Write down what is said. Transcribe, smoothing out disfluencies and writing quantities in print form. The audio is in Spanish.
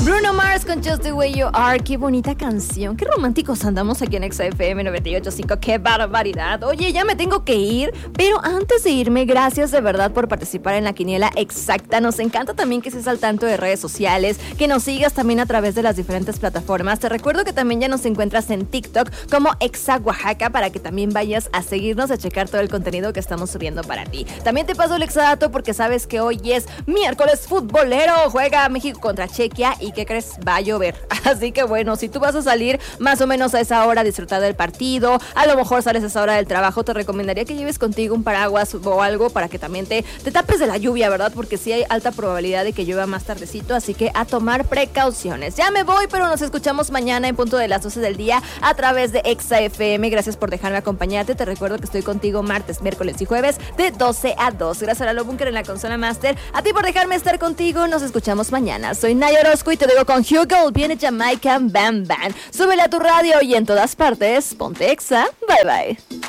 Bruno Mars con Just the Way You Are. Qué bonita canción. Qué románticos andamos aquí en XFM 98.5. Qué barbaridad. Oye, ya me tengo que ir, pero antes de irme, gracias de verdad por participar en la quiniela exacta. Nos encanta también que estés al tanto de redes sociales, que nos sigas también a través de las diferentes plataformas. Te recuerdo que también ya nos encuentras en TikTok como Exa Oaxaca para que también vayas a seguirnos, a checar todo el contenido que estamos subiendo para ti. También te paso el exadato porque sabes que hoy es miércoles futbolero. Juega México contra Chequia y ¿qué crees? Va a llover. Así que bueno, si tú vas a salir más o menos a esa hora a disfrutar del partido, a lo mejor sales a esa hora del trabajo, te recomendaría que lleves contigo un paraguas o algo para que también te tapes de la lluvia, ¿verdad? Porque sí hay alta probabilidad de que llueva más tardecito, así que a tomar precauciones. Ya me voy, pero nos escuchamos mañana en punto de las 12 del día a través de Exa FM. Gracias por dejarme acompañarte. Te recuerdo que estoy contigo martes, miércoles y jueves de 12 a 2. Gracias a Lalo Bunker en la consola master. A ti por dejarme estar contigo. Nos escuchamos mañana. Soy Naya Orozco y te digo con Hugo. Viene Jamaican Bam Bam. Súbele a tu radio y en todas partes, ponte Exa. Bye bye.